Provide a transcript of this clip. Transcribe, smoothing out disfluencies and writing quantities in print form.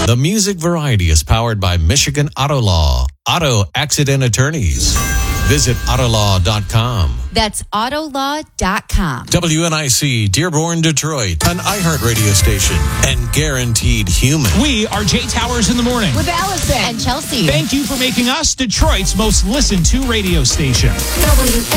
The Music Variety is powered by Michigan Auto Law. Auto accident attorneys. Visit Autolaw.com. That's Autolaw.com. WNIC, Dearborn, Detroit, an iHeart radio station, and Guaranteed Human. We are Jay Towers in the morning. With Allison and Chelsea. Thank you for making us Detroit's most listened to radio station.